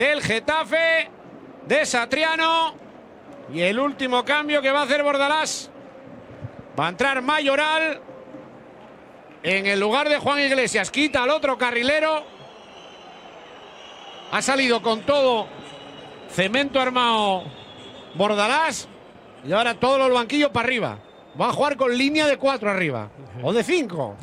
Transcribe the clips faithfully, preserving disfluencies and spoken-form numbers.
del Getafe, de Satriano. Y el último cambio que va a hacer Bordalás. Va a entrar Mayoral en el lugar de Juan Iglesias. Quita al otro carrilero. Ha salido con todo cemento armado Bordalás. Y ahora todos los banquillos para arriba. Va a jugar con línea de cuatro arriba. O de cinco.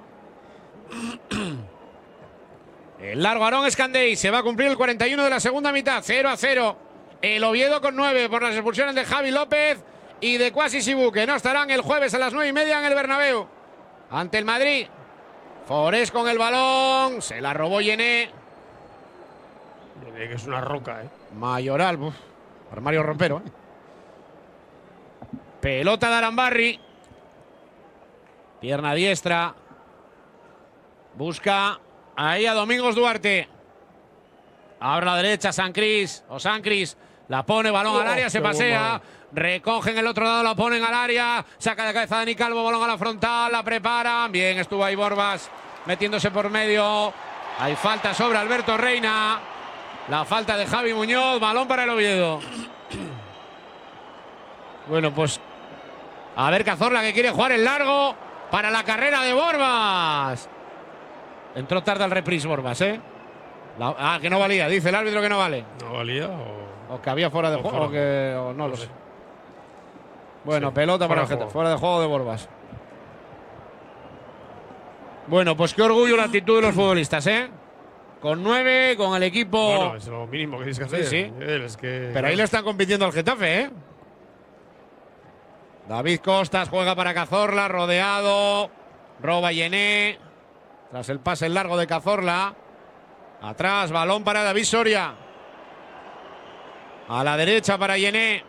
El largo Aarón Escandey. Se va a cumplir el cuarenta y uno de la segunda mitad. cero a cero. El Oviedo con nueve por las expulsiones de Javi López y de Kwasi Sibu, que no estarán el jueves a las nueve y media en el Bernabéu. Ante el Madrid. Forés con el balón. Se la robó Yené. Yené, que es una roca, ¿eh? Mayoral. Uf, armario rompero, ¿eh? Pelota de Arambarri. Pierna diestra. Busca ahí a Domingos Duarte. Abre la derecha San Cris. O San Cris. La pone, balón Oh, al área, se pasea. bueno. Recogen el otro lado, la ponen al área. Saca de cabeza Dani Calvo, balón a la frontal. La preparan. Bien, estuvo ahí Borbas metiéndose por medio. Hay falta sobre Alberto Reina. La falta de Javi Muñoz. Balón para el Oviedo. Bueno, pues a ver Cazorla, que quiere jugar el largo para la carrera de Borbas. Entró tarde al reprise Borbas, ¿eh? La, ah, que no valía. Dice el árbitro que no vale. ¿No valía o...? O que había fuera de o juego, fuera. o que o no, No lo sé. sé. Bueno, Sí, pelota para fuera el de Getafe. juego. Fuera de juego de Borbas. Bueno, pues qué orgullo la actitud de los futbolistas, ¿eh? Con nueve, con el equipo. Bueno, es lo mínimo que tienes que hacer. Sí, sí. Miguel, es que... Pero ahí le están compitiendo al Getafe, ¿eh? David Costas juega para Cazorla, rodeado. Roba Yené. Tras el pase largo de Cazorla. Atrás, balón para David Soria. A la derecha para Yené.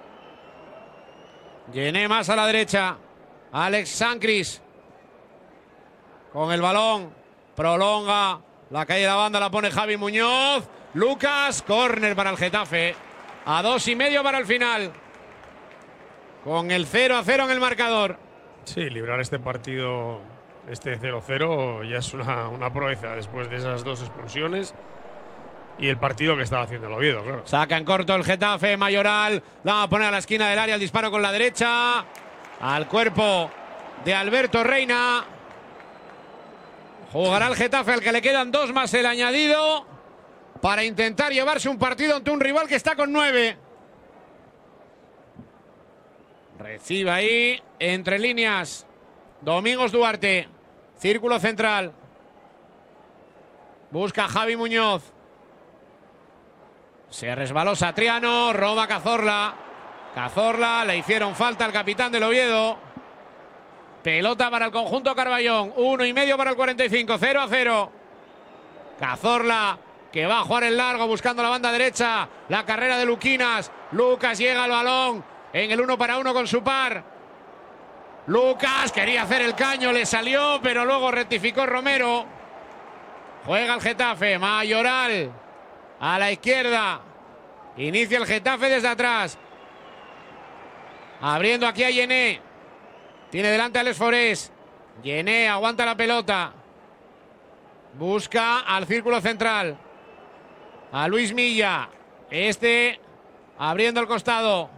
Yené más a la derecha. Alex Sancris. Con el balón. Prolonga. La calle de la banda la pone Javi Muñoz. Lucas. Córner para el Getafe. A dos y medio para el final. Con el cero a cero en el marcador. Sí, librar este partido, este cero cero, ya es una, una proeza después de esas dos expulsiones. Y el partido que estaba haciendo el Oviedo, claro. Saca en corto el Getafe, Mayoral. La va a poner a la esquina del área, el disparo con la derecha. Al cuerpo de Alberto Reina. Jugará el Getafe, al que le quedan dos más el añadido, para intentar llevarse un partido ante un rival que está con nueve. Recibe ahí, entre líneas, Domingos Duarte. Círculo central. Busca Javi Muñoz. Se resbaló Satriano, roba Cazorla. Cazorla, le hicieron falta al capitán del Oviedo. Pelota para el conjunto Carballón. Uno y medio para el cuarenta y cinco. cero a cero. Cazorla, que va a jugar el largo buscando la banda derecha. La carrera de Luquinas. Lucas llega al balón en el uno para uno con su par. Lucas quería hacer el caño, le salió, pero luego rectificó Romero. Juega el Getafe. Mayoral a la izquierda. Inicia el Getafe desde atrás. Abriendo aquí a Yené. Tiene delante a Alex Forés. Yené aguanta la pelota. Busca al círculo central. A Luis Milla. Este abriendo el costado.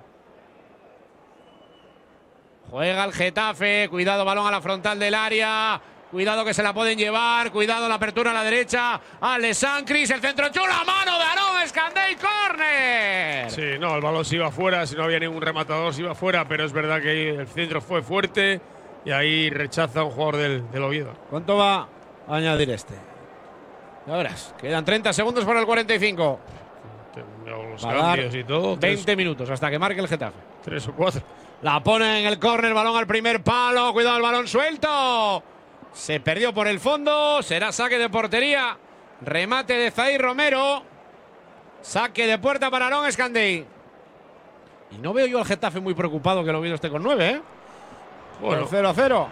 Juega el Getafe. Cuidado, balón a la frontal del área. Cuidado que se la pueden llevar. Cuidado la apertura a la derecha. Alex Sancris. El centro chula. Mano de Aarón Escandey. Córner. Sí, no, el balón se iba fuera. Si no había ningún rematador, se iba fuera. Pero es verdad que el centro fue fuerte. Y ahí rechaza a un jugador del, del Oviedo. ¿Cuánto va a añadir este? Ya verás. Quedan treinta segundos para el cuarenta y cinco. Los Va a dar cambios y todo. veinte Tres, minutos hasta que marque el Getafe. tres o cuatro. La pone en el córner, balón al primer palo. Cuidado, el balón suelto. Se perdió por el fondo. Será saque de portería. Remate de Zair Romero. Saque de puerta para Aarón Escandey. Y no veo yo al Getafe muy preocupado que el Oviedo esté con nueve, ¿eh? Bueno, cero a cero.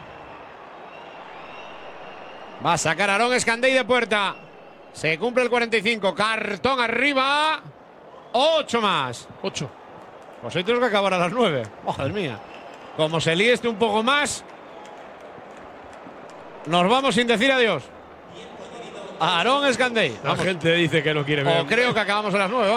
Va a sacar Aarón Escandey de puerta. Se cumple el cuarenta y cinco. Cartón arriba. Ocho más. Ocho. Pues hoy tenemos que acabar a las nueve. Madre mía. Como se líe este un poco más, nos vamos sin decir adiós. Aarón Escandey. La Vamos. gente dice que no quiere ver. O creo que acabamos a las nueve.